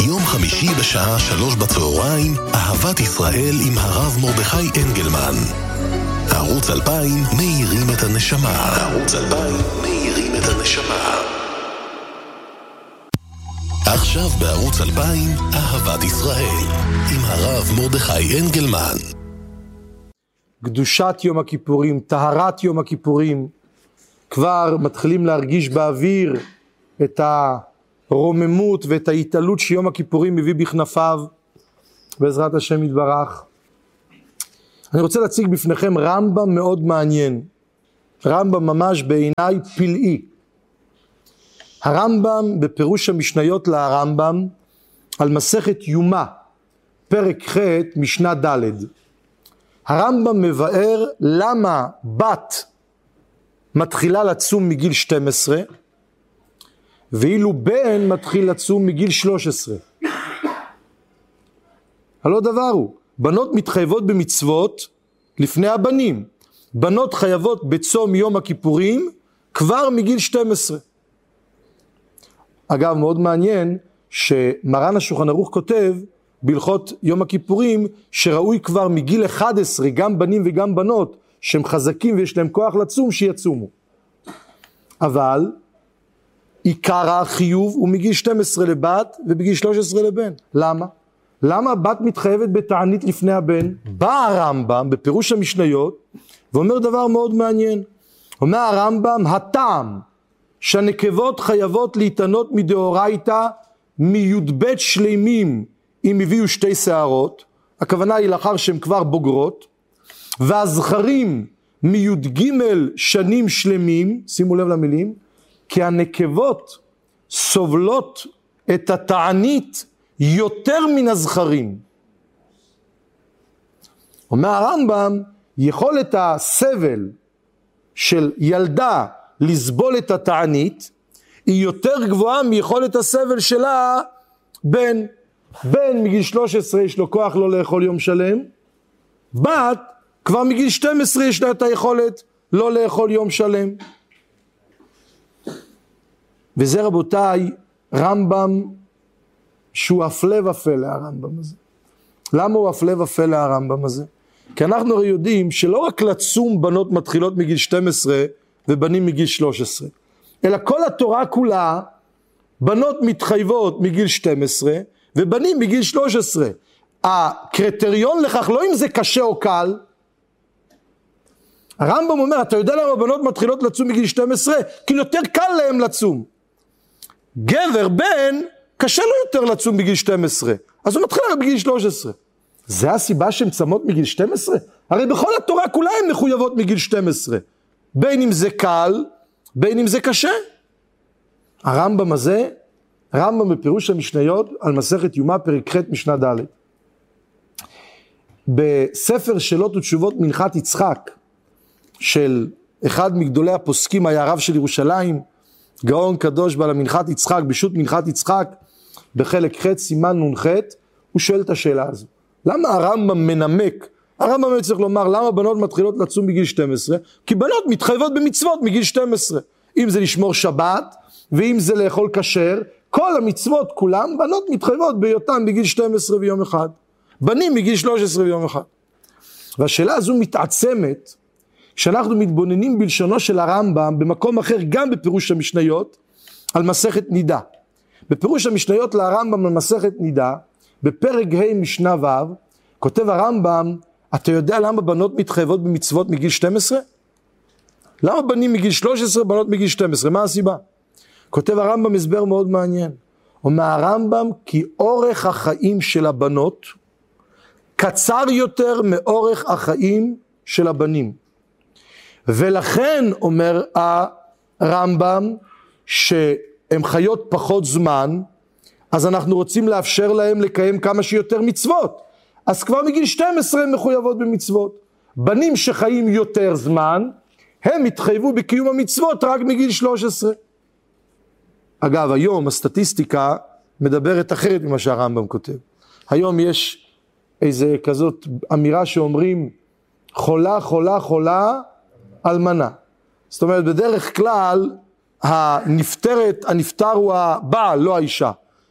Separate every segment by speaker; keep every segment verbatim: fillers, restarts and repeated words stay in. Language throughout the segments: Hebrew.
Speaker 1: יום חמישי בשעה שלוש בצהריים, אהבת ישראל עם הרב מרדכי אנגלמן. ערוץ אלפיים מאירים את הנשמה. ערוץ אלפיים מאירים את הנשמה. עכשיו בערוץ אלפיים, אהבת ישראל עם הרב מרדכי אנגלמן.
Speaker 2: קדושת יום הכיפורים, טהרת יום הכיפורים, כבר מתחילים להרגיש באוויר את הרוממות ואת ההתעלות שיום הכיפורים מביא בכנפיו, בעזרת השם יתברך. אני רוצה להציג בפניכם רמב"ם מאוד מעניין, רמב"ם ממש בעיניי פלאי. הרמב"ם בפירוש המשניות להרמב"ם על מסכת יומא, פרק ח' משנה ד'. הרמב"ם מבאר למה בת מתחילה לצום מגיל שתים עשרה, ואילו בן מתחיל לצום מגיל שלוש עשרה. הלא דבר הוא, בנות מתחייבות במצוות לפני הבנים. בנות חייבות בצום יום הכיפורים כבר מגיל שתים עשרה. אגב, מאוד מעניין שמרן השולחן ערוך כותב בהלכות יום הכיפורים שראוי כבר מגיל אחד עשרה, גם בנים וגם בנות שהם חזקים ויש להם כוח לצום, שיצומו. אבל עיקר החיוב הוא מגיל שתים עשרה לבת ובגיל שלוש עשרה לבן. למה? למה הבת מתחייבת בתענית לפני הבן? בא הרמב"ם בפירוש המשניות ואומר דבר מאוד מעניין. אומר הרמב"ם, הטעם שהנקבות חייבות להתענות מדאורייתא מי"ב שלימים אם הביאו שתי שערות, הכוונה היא לאחר שהן כבר בוגרות, והזכרים מי"ג שנים שלמים, שימו לב למילים, כי הנקבות סובלות את התענית יותר מן הזכרים. אומר הרמב"ם, יכולת הסבל של ילדה לסבול את התענית היא יותר גבוהה מיכולת הסבל שלה בן. בן מגיל שלוש עשרה יש לו כוח לא לאכול יום שלם, בת כבר מגיל שתים עשרה יש לה את היכולת לא לאכול יום שלם. וזה רבותיי רמב"ם שהוא הפלא ופלא הרמב"ם הזה. למה הוא הפלא ופלא הרמב"ם הזה? כי אנחנו הרי יודעים שלא רק לצום בנות מתחילות מגיל שתים עשרה ובנים מגיל שלוש עשרה, אלא כל התורה כולה בנות מתחייבות מגיל שתים עשרה ובנים מגיל שלוש עשרה. הקריטריון לכך לא אם זה קשה או קל. הרמב"ם אומר, אתה יודע למה בנות מתחילות לצום מגיל שתים עשרה? כי יותר קל להם לצום. גבר, בן, קשה לו יותר לצום בגיל שתים עשרה, אז הוא מתחיל רק בגיל שלוש עשרה. זה הסיבה שהן צמות מגיל שתים עשרה? הרי בכל התורה כולה הן מחויבות מגיל שתים עשרה. בין אם זה קל, בין אם זה קשה. הרמב"ם הזה, רמב"ם בפירוש המשניות על מסכת יומא פרק ח' משנה ד'. בספר שאלות ותשובות מנחת יצחק, של אחד מגדולי הפוסקים, היה הרב של ירושלים, גאון קדוש בעל המנחת יצחק, בשו"ת מנחת יצחק, בחלק ח' סימן נ"ח, הוא שואל את השאלה הזו. למה הרמב"ם מנמק? הרמב"ם צריך לומר, למה בנות מתחילות לצום בגיל שתים עשרה? כי בנות מתחייבות במצוות מגיל שתים עשרה. אם זה לשמור שבת, ואם זה לאכול כשר, כל המצוות כולם, בנות מתחייבות בהיותן בגיל שתים עשרה ויום אחד. בנים בגיל שלוש עשרה ויום אחד. והשאלה הזו מתעצמת, כשאנחנו מתבוננים בלשונו של הרמב"ם, במקום אחר גם בפירוש המשניות, על מסכת נידה. בפירוש המשניות לרמב"ם על מסכת נידה, בפרק ה' משנה ו', כותב הרמב"ם, אתה יודע למה בנות מתחייבות במצוות מגיל שתים עשרה? למה בנים מגיל שלוש עשרה, בנות מגיל שתים עשרה? מה הסיבה? כותב הרמב"ם הסבר מאוד מעניין. אומר הרמב"ם, כי אורך החיים של הבנות קצר יותר מאורך החיים של הבנים. ולכן אומר הרמב"ם שהם חיות פחות זמן, אז אנחנו רוצים לאפשר להם לקיים כמה שיותר מצוות. אז כבר מגיל שתים עשרה הם מחויבות במצוות. בנים שחיים יותר זמן, הם התחייבו בקיום המצוות רק מגיל שלוש עשרה. אגב, היום הסטטיסטיקה מדברת אחרת ממה שהרמב"ם כותב. היום יש איזה כזאת אמירה שאומרים, חולה, חולה, חולה, אלמנה. זאת אומרת, בדרך כלל, הנפטרת, הנפטר הוא הבעל, לא האישה.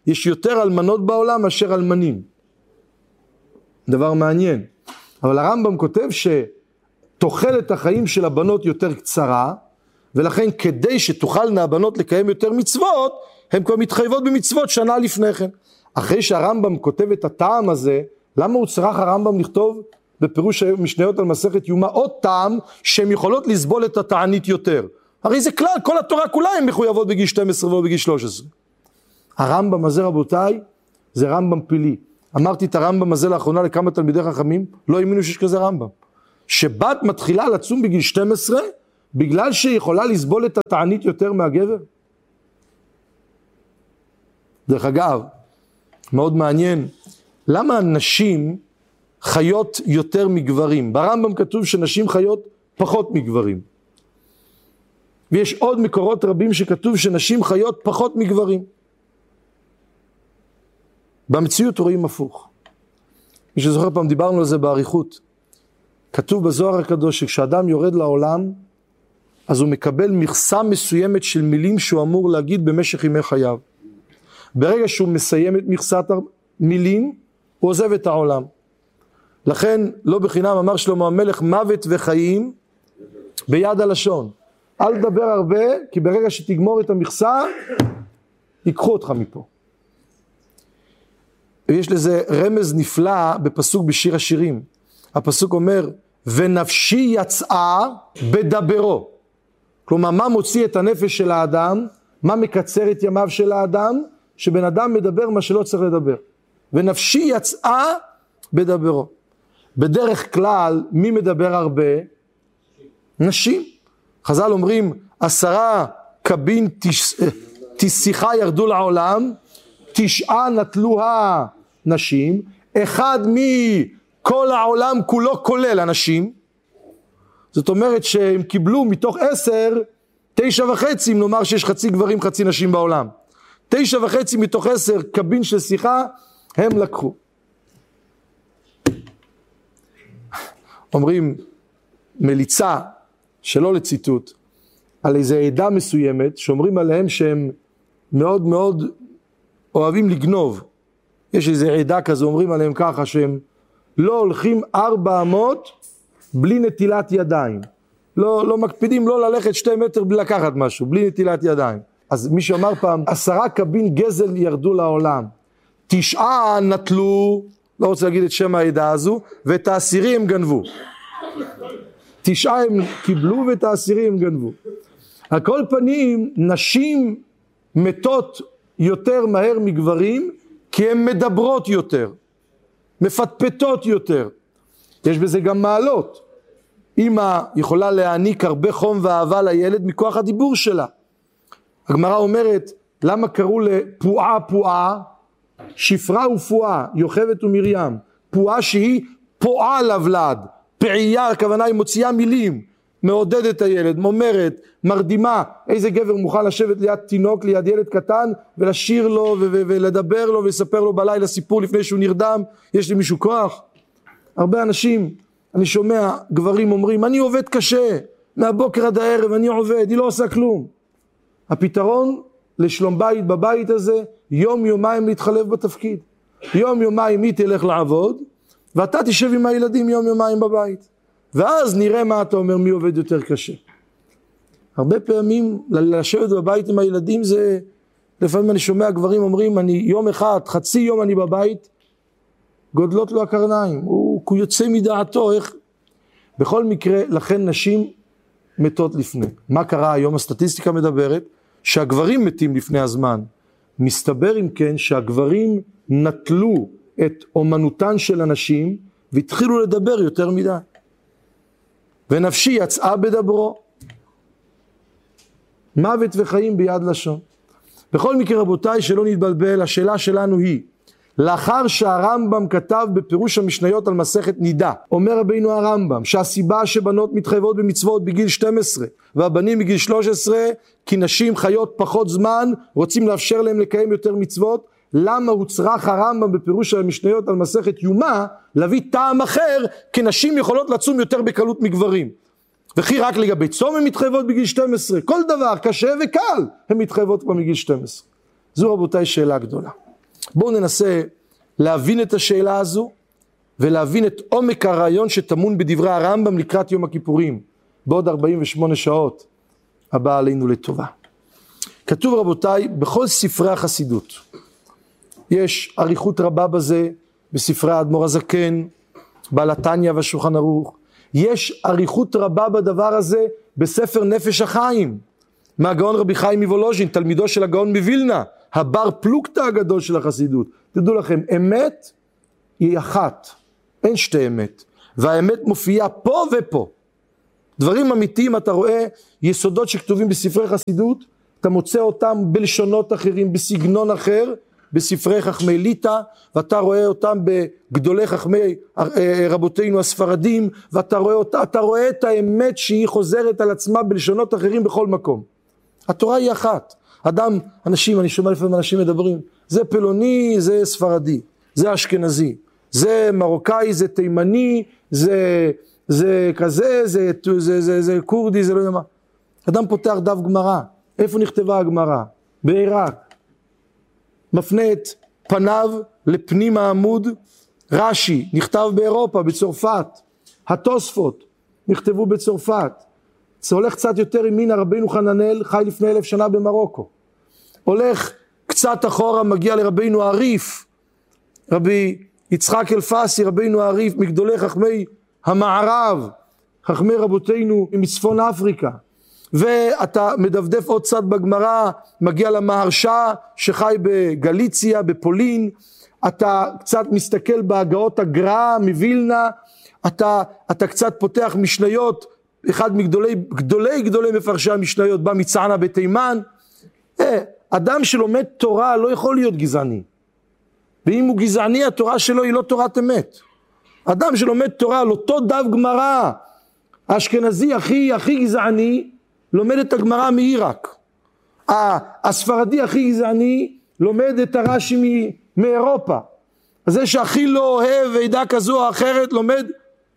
Speaker 2: יש יותר אלמנות בעולם מאשר אלמנים. דבר מעניין. אבל הרמב"ם כותב שתוחלת החיים של הבנות יותר קצרה, ולכן כדי שתוכלנה הבנות לקיים יותר מצוות, הן כבר מתחייבות במצוות שנה לפני כן. אחרי שהרמב"ם כותב את הטעם הזה, למה הוא צריך הרמב"ם לכתוב בפירוש משניות על מסכת יומא עוד טעם שהן יכולות לסבול את התענית יותר? הרי זה כלל, כל התורה כולה הן מחויבות בגיל שתים עשרה ולא בגיל שלוש עשרה. הרמב"ם הזה רבותיי, זה רמב"ם פילי. אמרתי את הרמב"ם הזה לאחרונה לכמה תלמידי חכמים, לא האמינו שיש כזה רמב"ם. שבת מתחילה לצום בגיל שתים עשרה, בגלל שהיא יכולה לסבול את התענית יותר מהגבר. דרך אגב, מאוד מעניין, למה נשים חיות יותר מגברים? ברמב"ם כתוב שנשים חיות פחות מגברים. ויש עוד מקורות רבים שכתוב שנשים חיות פחות מגברים. במציאות רואים הפוך. מי שזוכר פעם דיברנו על זה בעריכות. כתוב בזוהר הקדוש שכשאדם יורד לעולם, אז הוא מקבל מכסה מסוימת של מילים שהוא אמור להגיד במשך ימי חייו. ברגע שהוא מסיים את מכסת המילים, הוא עוזב את העולם. לכן לא בחינם אמר שלמה המלך מוות וחיים ביד הלשון. אל תדבר הרבה, כי ברגע שתגמור את המכסה, ייקחו אותך מפה. ויש לזה רמז נפלא בפסוק בשיר השירים. הפסוק אומר, ונפשי יצאה בדברו. כלומר, מה מוציא את הנפש של האדם? מה מקצר את ימיו של האדם? שבן אדם מדבר מה שלא צריך לדבר. ונפשי יצאה בדברו. בדרך כלל, מי מדבר הרבה? נשים. חז"ל אומרים, עשרה קבין תש... תשיחה ירדו לעולם, תשעה נטלוה נשים, אחד מכל העולם כולו כולל אנשים. זאת אומרת שהם קיבלו מתוך עשר, תשע וחצי, אם נאמר שיש חצי גברים חצי נשים בעולם. תשע וחצי מתוך עשר קבין של שיחה, הם לקחו. אומרים מליצה, שלא לציטוט, על איזו עדה מסוימת, שאומרים עליהם שהם מאוד מאוד אוהבים לגנוב. יש איזו עדה כזו, אומרים עליהם ככה, שהם לא הולכים ארבע אמות בלי נטילת ידיים. לא, לא מקפידים לא ללכת שתי מטר בלי לקחת משהו, בלי נטילת ידיים. אז מי שאמר פעם, עשרה קבין גזל ירדו לעולם, תשעה נטלו, לא רוצה להגיד את שם העדה הזו, ואת העשירי הם גנבו. תשעה הם קיבלו ואת העשירי הם גנבו. על כל פנים, נשים מתות יותר מהר מגברים, כי הן מדברות יותר, מפטפטות יותר. יש בזה גם מעלות. אמא יכולה להעניק הרבה חום ואהבה לילד מכוח הדיבור שלה. הגמרא אומרת, למה קראו לפועה פועה? שפרה ופועה, יוכבד ומרים. פועה שהיא פועה לבלד. פעייה, הכוונה היא מוציאה מילים, מעודדת הילד, מומרת, מרדימה. איזה גבר מוכן לשבת ליד תינוק, ליד ילד קטן, ולשיר לו ו- ו- ולדבר לו ולספר לו בלילה סיפור לפני שהוא נרדם? יש לי מישהו כוח? הרבה אנשים, אני שומע גברים אומרים, אני עובד קשה, מהבוקר עד הערב אני עובד, היא לא עושה כלום. הפתרון לשלום בית בבית הזה, יום יומיים להתחלף בתפקיד. יום יומיים היא תלך לעבוד, ואתה תשב עם הילדים יום יומיים בבית. ואז נראה מה אתה אומר, מי עובד יותר קשה. הרבה פעמים לשבת בבית עם הילדים זה, לפעמים אני שומע גברים אומרים, אני יום אחד, חצי יום אני בבית, גודלות לו הקרניים, הוא, הוא יוצא מדעתו, איך? בכל מקרה, לכן נשים מתות לפני. מה קרה היום? הסטטיסטיקה מדברת שהגברים מתים לפני הזמן. מסתבר אם כן שהגברים נטלו את אומנותן של הנשים והתחילו לדבר יותר מדי. ונפשי יצאה בדברו. מוות וחיים ביד לשון. בכל מקרה רבותיי, שלא נתבלבל, השאלה שלנו היא, לאחר שהרמב"ם כתב בפירוש המשניות על מסכת נידה, אומר רבינו הרמב"ם שהסיבה שבנות מתחייבות במצוות בגיל שתים עשרה והבנים בגיל שלוש עשרה כי נשים חיות פחות זמן, רוצים לאפשר להם לקיים יותר מצוות. למה הוא צריך הרמב"ם בפירוש המשניות על מסכת יומא להביא טעם אחר? כי נשים יכולות לצום יותר בקלות מגברים, וכי רק לגבי צום הן מתחייבות בגיל שתים עשרה. כל דבר קשה וקל הן מתחייבות כבר מגיל שתים עשרה. זו רבותיי שאלה גדולה. בואו ננסה להבין את השאלה הזו, ולהבין את עומק הרעיון שטמון בדברי הרמב"ם לקראת יום הכיפורים, בעוד ארבעים ושמונה שעות, הבא עלינו לטובה. כתוב רבותיי, בכל ספרי החסידות, יש אריכות רבה בזה, בספרי האדמו"ר הזקן, בעל התניא והשולחן ערוך, יש אריכות רבה בדבר הזה, בספר נפש החיים, מהגאון רבי חיים מוולוז'ין, תלמידו של הגאון מווילנה, הבר פלוגתא הגדול של החסידות. תדעו לכם, אמת היא אחת, אין שתי אמת, והאמת מופיעה פה ופה. דברים אמיתיים, אתה רואה יסודות שכתובים בספרי חסידות, אתה מוצא אותם בלשונות אחרים, בסגנון אחר, בספרי חכמי ליטא, ואתה רואה אותם בגדולי חכמי רבותינו הספרדים, ואתה רואה אותה, אתה רואה את האמת שהיא חוזרת על עצמה בלשונות אחרים בכל מקום. התורה היא אחת. אדם, אנשים, אני שומע לפעמים אנשים מדברים, זה פלוני, זה ספרדי, זה אשכנזי, זה מרוקאי, זה תימני, זה, זה כזה, זה, זה, זה, זה, זה קורדי, זה לא יודע מה. אדם פותח דף גמרא, איפה נכתבה הגמרא? בעיראק. מפנה את פניו לפנים העמוד, רש"י, נכתב באירופה, בצרפת, התוספות, נכתבו בצרפת. זה הולך קצת יותר ימינה, רבינו חננאל חי לפני אלף שנה במרוקו. הולך קצת אחורה, מגיע לרבינו עריף, רבי יצחק אלפסי, רבינו עריף, מגדולי חכמי המערב, חכמי רבותינו מצפון אפריקה. ואתה מדפדף עוד צד בגמרא, מגיע למהרש"א שחי בגליציה, בפולין, אתה קצת מסתכל בהגאות הגר"א מווילנה, אתה, אתה קצת פותח משניות, אחד מגדולי גדולי גדולי מפרשי המשניות בא מצענה בתימן. אה, אדם שלומד תורה לא יכול להיות גזעני, ואם הוא גזעני התורה שלו היא לא תורת אמת. אדם שלומד תורה על אותו דף גמרא, האשכנזי הכי הכי גזעני לומד את הגמרא מעיראק, הספרדי הכי גזעני לומד את הרש"י מאירופה, זה שהכי לא אוהב עדה כזו או אחרת לומד.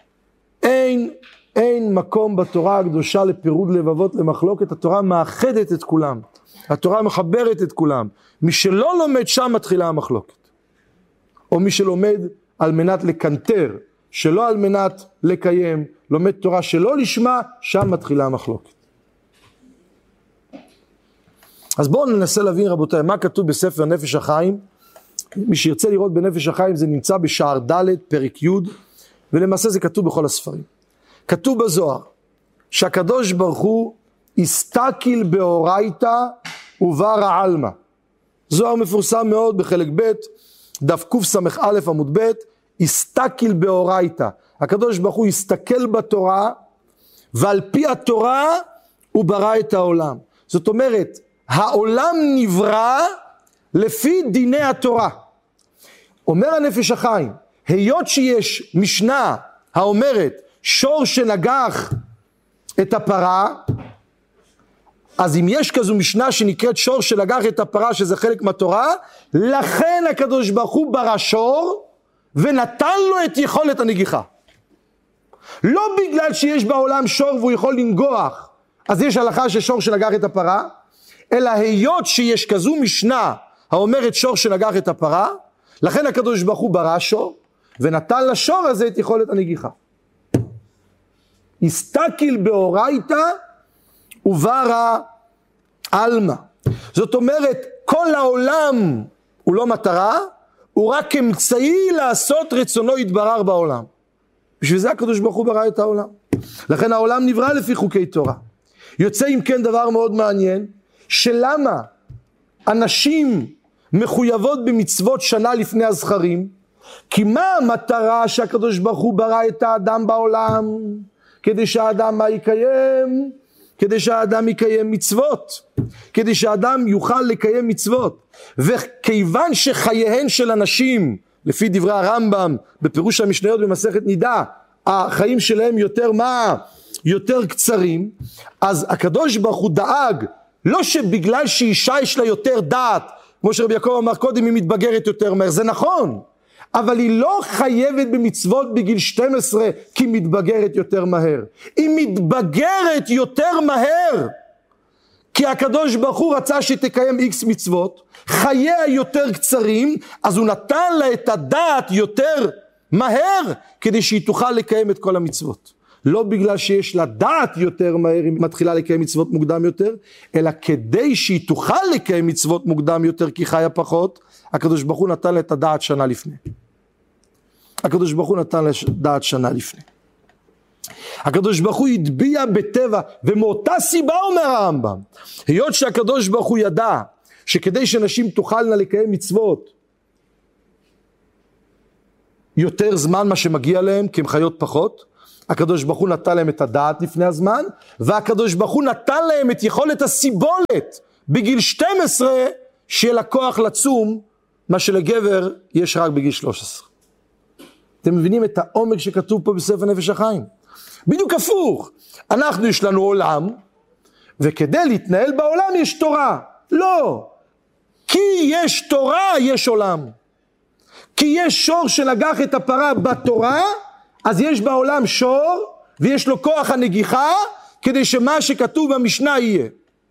Speaker 2: אין אין מקום בתורה הקדושה לפירוד לבבות, למחלוקת. התורה מאחדת את כולם, התורה מחברת את כולם. מי שלא לומד שם מתחילה המחלוקת, או מי שלומד על מנת לקנטר, שלא על מנת לקיים, לומד תורה שלא לשמה, שם מתחילה המחלוקת. אז בואו ננסה להבין רבותיי, מה כתוב בספר נפש החיים. מי שירצה לראות בנפש החיים, זה נמצא בשער ד' פרק י', ולמעשה זה כתוב בכל הספרים. כתוב בזוהר, שהקדוש ברוך הוא הסתכל באורייתא וברא עלמא. זוהר מפורסם מאוד בחלק ב', דף קס"א עמוד ב', הסתכל באורייתא. הקדוש ברוך הוא הסתכל בתורה, ועל פי התורה הוא ברא את העולם. זאת אומרת, העולם נברא לפי דיני התורה. אומר הנפש החיים, היות שיש משנה האומרת, שור שנגח את הפרה, אז אם יש כזו משנה שנקראת שור שנגח את הפרה, שזה חלק מהתורה, לכן הקדוש ברוך הוא ברא שור, ונתן לו את יכולת הנגיחה. לא בגלל שיש בעולם שור והוא יכול לנגוח, אז יש הלכה ששור שנגח את הפרה, אלא היות שיש כזו משנה האומרת שור שנגח את הפרה, לכן הקדוש ברוך הוא ברא שור, ונתן לשור הזה את יכולת הנגיחה. הסתכל באורייתא וברא עלמא. זאת אומרת, כל העולם הוא לא מטרה, הוא רק אמצעי לעשות רצונו יתברר בעולם. בשביל זה הקדוש ברוך הוא ברא את העולם. לכן העולם נברא לפי חוקי תורה. יוצא אם כן דבר מאוד מעניין, שלמה אנשים מחויבות במצוות שנה לפני הזכרים? כי מה המטרה שהקדוש ברוך הוא ברא את האדם בעולם? כדי שהאדם מה יקיים? כדי שהאדם יקיים מצוות, כדי שהאדם יוכל לקיים מצוות. וכיוון שחייהן של אנשים, לפי דברי הרמב"ם בפירוש המשניות במסכת נידה, החיים שלהם יותר מה? יותר קצרים. אז הקדוש ברוך הוא דאג, לא שבגלל שאישה יש לה יותר דעת, כמו שרבי יעקב אמר קודם, היא מתבגרת יותר מהר, זה נכון, אבל היא לא חייבת במצוות בגיל שתים עשרה, כי היא מתבגרת יותר מהר. היא מתבגרת יותר מהר, כי הקדוש ברוך הוא רצה שתקיים איקס מצוות, חייה יותר קצרים, אז הוא נתן לה את הדעת יותר מהר, כדי שהיא תוכל לקיים את כל המצוות. לא בגלל שיש לה דעת יותר מהר, היא מתחילה לקיים מצוות מוקדם יותר, אלא כדי שהיא תוכל לקיים מצוות מוקדם יותר, כי חיה פחות, הקדוש ברוך הוא נתן לה את הדעת שנה לפני. הקדוש ברוך הוא נתן לה דעת שנה לפני. הקדוש ברוך הוא הטביע בטבע, ומאותה סיבה אומר הרמב"ם, היות שהקדוש ברוך הוא ידע, שכדי שנשים תוכלנה לקיים מצוות, יותר זמן מה שמגיע להם, כי הם חיות פחות, הקדוש ברוך הוא נתן להם את הדעת לפני הזמן, והקדוש ברוך הוא נתן להם את יכולת הסיבולת, בגיל שתים עשרה, שיהיה לקוח לצום, מה שלגבר יש רק בגיל שלוש עשרה. אתם מבינים את העומק שכתוב פה בספר נפש החיים? בדיוק הפוך, אנחנו יש לנו עולם, וכדי להתנהל בעולם יש תורה. לא, כי יש תורה יש עולם. כי יש שור שנגח את הפרה בתורה, אז יש בעולם שור, ויש לו כוח הנגיחה, כדי שמה שכתוב במשנה יהיה.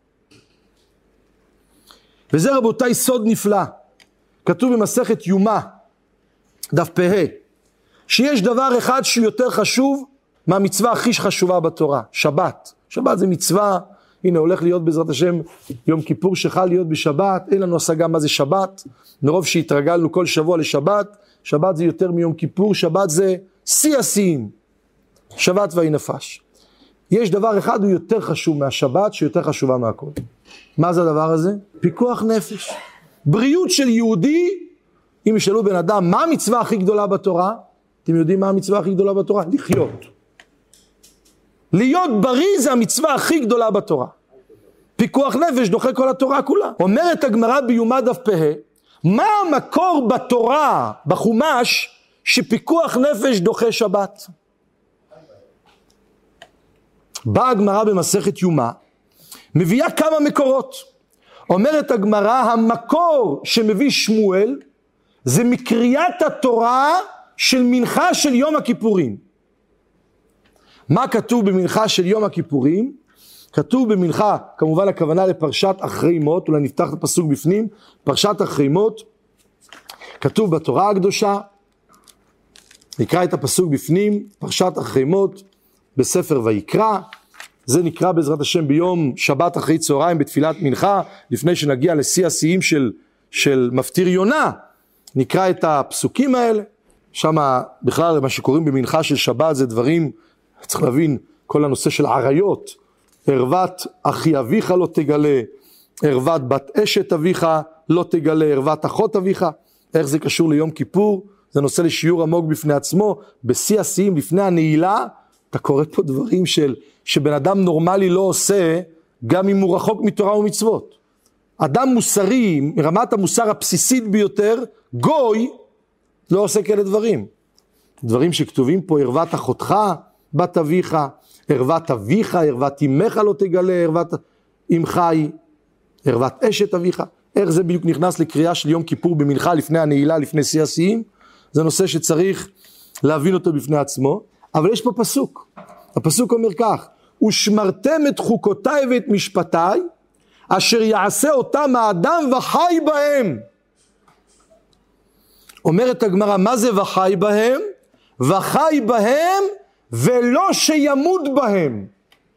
Speaker 2: וזה רבותיי סוד נפלא, כתוב במסכת יומא, דף פ"ה, שיש דבר אחד שהוא יותר חשוב, מהמצווה הכי חשובה בתורה, שבת. שבת זה מצווה, הנה הולך להיות בעזרת השם יום כיפור שחל להיות בשבת, אין לנו השגה מה זה שבת, מרוב שהתרגלנו כל שבוע לשבת, שבת זה יותר מיום כיפור, שבת זה שיא השיאים, שבת והיא נפש. יש דבר אחד הוא יותר חשוב מהשבת, שיותר חשובה מהכל. מה זה הדבר הזה? פיקוח נפש. בריאות של יהודי, אם ישאלו בן אדם, מה המצווה הכי גדולה בתורה? אתם יודעים מה המצווה הכי גדולה בתורה? לחיות. להיות בריא זה המצווה הכי גדולה בתורה. פיקוח נפש דוחה כל התורה כולה. אומרת הגמרא ביומא דף פ"ה, מה המקור בתורה, בחומש, שפיקוח נפש דוחה שבת? באה הגמרא במסכת יומא, מביאה כמה מקורות. אומרת הגמרא, המקור שמביא שמואל, זה מקריאת התורה של מנחה של יום הכיפורים. מה כתוב במנחה של יום הכיפורים? כתוב במנחה, כמובן הכוונה לפרשת אחרי מות, אולי נפתח את הפסוק בפנים, פרשת אחרי מות, כתוב בתורה הקדושה, נקרא את הפסוק בפנים, פרשת אחרי מות, בספר ויקרא, זה נקרא בעזרת השם ביום שבת אחרי צהריים בתפילת מנחה, לפני שנגיע לשיא השיאים של, של מפטיר יונה, נקרא את הפסוקים האלה, שם בכלל מה שקוראים במנחה של שבת זה דברים, צריך להבין כל הנושא של עריות, ערוות אחי אביך לא תגלה, ערוות בת אשת אביך לא תגלה, ערוות אחות אביך, איך זה קשור ליום כיפור, זה נושא לשיעור עמוק בפני עצמו, בשיא השיאים לפני הנעילה, אתה קורא פה דברים של, שבן אדם נורמלי לא עושה, גם אם הוא רחוק מתורה ומצוות. אדם מוסרי, מרמת המוסר הבסיסית ביותר, גוי, לא עושה כאלה דברים. דברים שכתובים פה, ערוות אחותך, בת אביך, ערוות אביך, ערוות אמך לא תגלה, ערוות אמך היא, ערוות אשת אביך. איך זה בדיוק נכנס לקריאה של יום כיפור במנחה לפני הנעילה, לפני שיא השיאים? זה נושא שצריך להבין אותו בפני עצמו, אבל יש פה פסוק. הפסוק אומר כך, ושמרתם את חוקותיי ואת משפטיי, אשר יעשה אותם האדם וחי בהם. אומרת הגמרא, מה זה וחי בהם? וחי בהם ולא שימות בהם.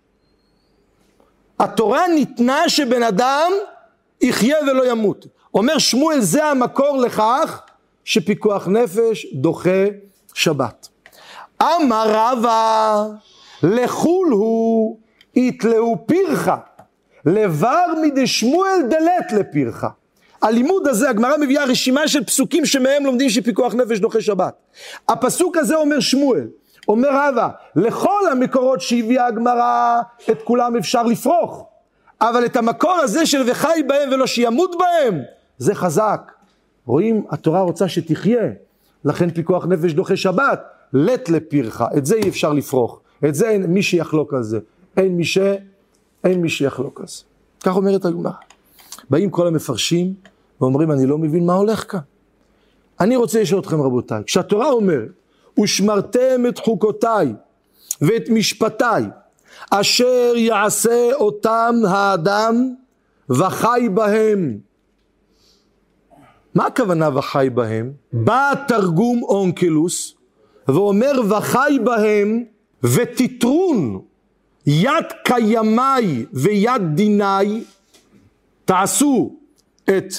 Speaker 2: התורה ניתנה שבן אדם יחיה ולא ימות. אומר שמואל, זה המקור לכך שפיקוח נפש דוחה שבת. אמר רבא, לחול הוא יתלהו פירחה, לבר מדי שמואל דלת לפירחה. הלימוד הזה, הגמרא מביאה רשימה של פסוקים שמהם לומדים שפיקוח נפש דוחה שבת. הפסוק הזה אומר שמואל, אומר רבא, לכל המקורות שהביאה הגמרא, את כולם אפשר לפרוך. אבל את המקור הזה של וחי בהם ולא שימות בהם, זה חזק. רואים, התורה רוצה שתחיה, לכן פיקוח נפש דוחה שבת, לת לפירחה, את זה אי אפשר לפרוך. את זה אין מי שיחלוק על זה. אין מי ש... אין מי שיחלוק על זה. כך אומרת הגמרא. באים כל המפרשים ואומרים, אני לא מבין מה הולך כאן. אני רוצה לשאול אתכם רבותיי, כשהתורה אומרת, ושמרתם את חוקותיי ואת משפטיי, אשר יעשה אותם האדם וחי בהם. מה הכוונה וחי בהם? בא תרגום אונקלוס ואומר וחי בהם ותתרון יד קיימי ויד דיני, תעשו את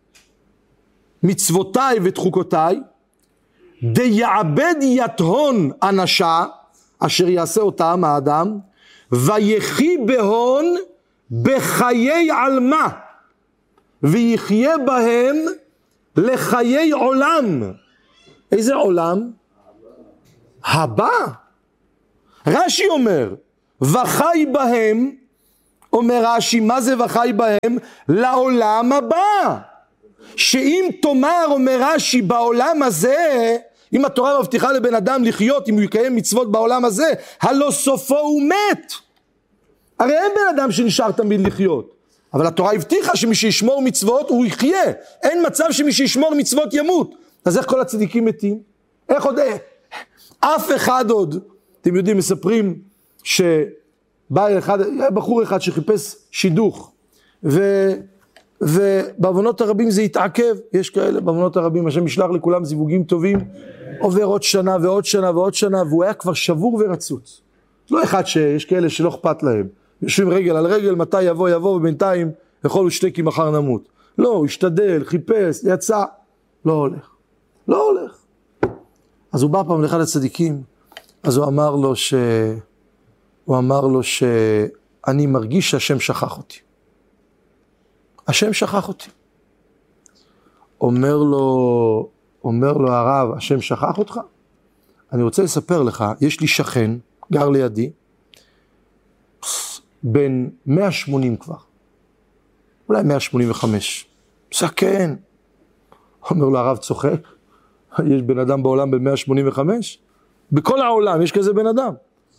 Speaker 2: מצוותיי ואת חוקותיי, דיעבד יתהון אנשה, אשר יעשה אותם האדם, ויחי בהון בחיי עלמה, ויחיה בהם לחיי עולם. איזה עולם? הבא. רש"י אומר, וחי בהם, אומר רש"י, מה זה וחי בהם? לעולם הבא. שאם תאמר, אומר רש"י, בעולם הזה, אם התורה מבטיחה לבן אדם לחיות, אם הוא יקיים מצוות בעולם הזה, הלא סופו הוא מת. הרי אין בן אדם שנשאר תמיד לחיות. אבל התורה הבטיחה שמי שישמור מצוות הוא יחיה. אין מצב שמי שישמור מצוות ימות. אז איך כל הצדיקים מתים? איך עוד? אף אחד עוד, אתם יודעים, מספרים שבא אחד, בחור אחד שחיפש שידוך, ו... ובעוונות הרבים זה יתעכב, יש כאלה בעוונות הרבים, השם ישלח לכולם זיווגים טובים, עובר עוד שנה ועוד שנה ועוד שנה, והוא היה כבר שבור ורצוץ. לא אחד שיש כאלה שלא אכפת להם, יושבים רגל על רגל, מתי יבוא יבוא, ובינתיים יכול לשתי כי מחר נמות. לא, הוא השתדל, חיפש, יצא, לא הולך, לא הולך. אז הוא בא פעם לאחד הצדיקים, אז הוא אמר לו ש... הוא אמר לו שאני מרגיש שהשם שכח אותי. השם שכח אותי. אומר לו, אומר לו הרב, השם שכח אותך? אני רוצה לספר לך, יש לי שכן, גר לידי, בין מאה ושמונים כבר, אולי מאה שמונים וחמש, זקן. אומר לו הרב, צוחק? יש בן אדם בעולם בין מאה שמונים וחמש? בכל העולם יש כזה בן אדם.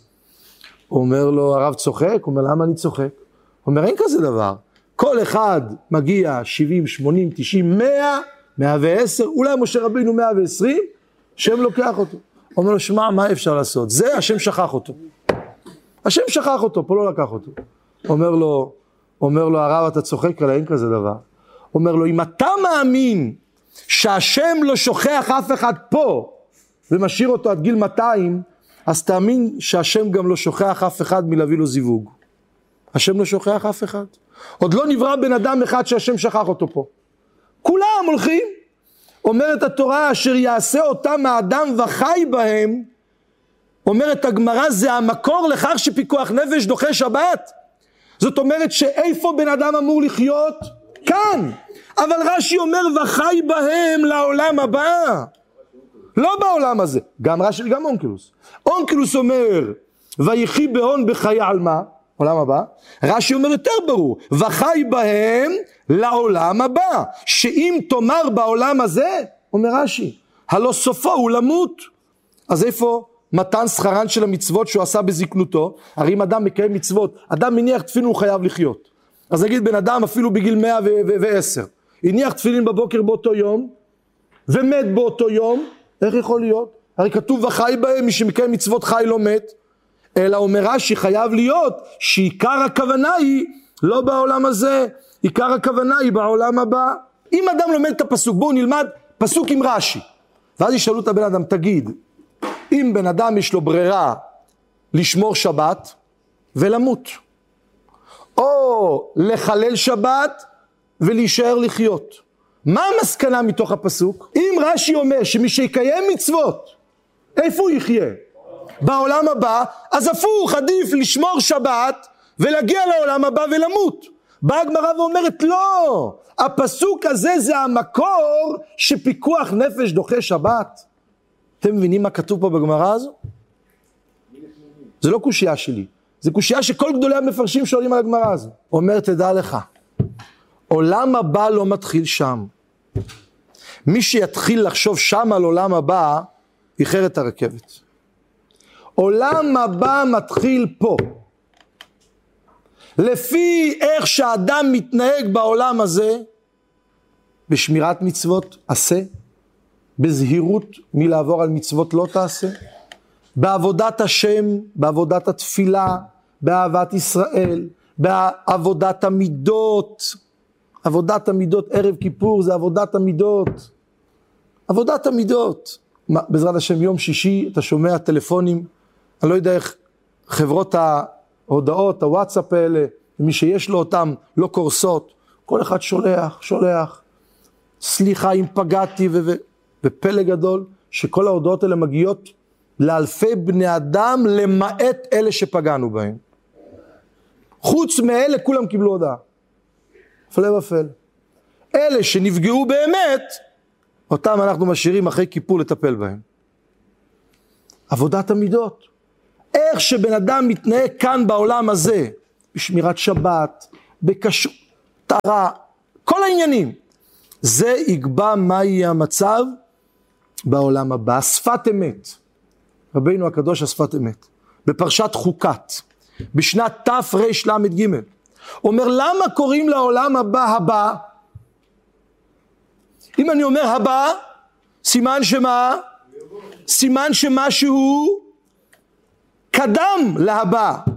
Speaker 2: אומר לו הרב, צוחק? אומר, למה אני צוחק? אומר, אין כזה דבר. כל אחד מגיע שבעים, שמונים, תשעים, מאה, מאה ועשר, אולי משה רבינו מאה ועשרים, שם לוקח אותו. אומר לו, שמע, מה אפשר לעשות? זה השם שכח אותו. השם שכח אותו, פה לא לקח אותו. אומר לו, אומר לו, הרב, אתה צוחק עליי, אין כזה דבר. אומר לו, אם אתה מאמין שהשם לא שוכח אף אחד פה, ומשאיר אותו עד גיל מאתיים, אז תאמין שהשם גם לא שוכח אף אחד מלהביא לו זיווג. השם לא שוכח אף אחד. עוד לא נברא בן אדם אחד שהשם שכח אותו פה. כולם הולכים. אומרת התורה, אשר יעשה אותם האדם וחי בהם, אומרת הגמרא, זה המקור לכך שפיקוח נפש דוחה שבת. זאת אומרת שאיפה בן אדם אמור לחיות? כאן. אבל רש"י אומר וחי בהם לעולם הבא. לא בעולם הזה. גם רש"י וגם אונקלוס. אונקלוס אומר, ויחי בהון בחיי עלמה, עולם הבא. רש"י אומר יותר ברור, וחי בהם לעולם הבא. שאם תאמר בעולם הזה, אומר רש"י, הלא סופו הוא למות. אז איפה מתן שכרן של המצוות שהוא עשה בזקנותו? הרי אם אדם מקיים מצוות, אדם מניח תפילין הוא חייב לחיות. אז נגיד בן אדם אפילו בגיל מאה ועשר, הניח תפילין בבוקר באותו יום, ומת באותו יום, איך יכול להיות? הרי כתוב וחי בהם, מי שמקיים מצוות חי לא מת. אלא אומר רש"י חייב להיות שעיקר הכוונה היא לא בעולם הזה, עיקר הכוונה היא בעולם הבא. אם אדם לומד את הפסוק, בואו נלמד פסוק עם רש"י, ואז ישאלו את הבן אדם, תגיד, אם בן אדם יש לו ברירה לשמור שבת ולמות, או לחלל שבת ולהישאר לחיות, מה המסקנה מתוך הפסוק? אם רש"י אומר שמי שיקיים מצוות, איפה הוא יחיה? בעולם הבא, אז הפוך, עדיף לשמור שבת ולהגיע לעולם הבא ולמות. באה הגמרא ואומרת, לא, הפסוק הזה זה המקור שפיקוח נפש דוחה שבת. אתם מבינים מה כתוב פה בגמרא הזו? זה לא קושייה שלי, זה קושייה שכל גדולי המפרשים שואלים על הגמרא הזו. אומר, תדע לך, עולם הבא לא מתחיל שם. מי שיתחיל לחשוב שם על עולם הבא, איחר את הרכבת. עולם הבא מתחיל פה. לפי איך שהאדם מתנהג בעולם הזה, בשמירת מצוות עשה, בזהירות מלעבור על מצוות לא תעשה, בעבודת השם, בעבודת התפילה, באהבת ישראל, בעבודת המידות. עבודת המידות, ערב כיפור זה עבודת המידות. עבודת המידות. מה, בעזרת השם יום שישי אתה שומע טלפונים, אני לא יודע איך חברות ההודעות, הוואטסאפ האלה, מי שיש לו אותם לא קורסות, כל אחד שולח, שולח, סליחה אם פגעתי, ו- ו- ופלא גדול, שכל ההודעות האלה מגיעות לאלפי בני אדם, למעט אלה שפגענו בהם. חוץ מאלה כולם קיבלו הודעה. הפלא ופלא. אלה שנפגעו באמת, אותם אנחנו משאירים אחרי כיפור לטפל בהם. עבודת המידות. איך שבן אדם מתנהג כאן בעולם הזה, בשמירת שבת, בקשור, תרה, כל העניינים, זה יקבע מה יהיה המצב בעולם הבא. שפת אמת. רבינו הקדוש השפת אמת. בפרשת חוקת, בשנת תרל"ג, אומר למה קוראים לעולם הבא הבא? אם אני אומר הבא, סימן שמה? סימן שמשהו קדם להבא.